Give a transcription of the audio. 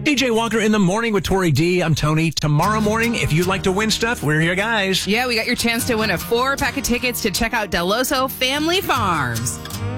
DJ Walker in the morning with Tori D. I'm Tony. Tomorrow morning, if you'd like to win stuff, we're here, guys. Yeah, we got your chance to win a 4-pack of tickets to check out Del Oso Family Farms.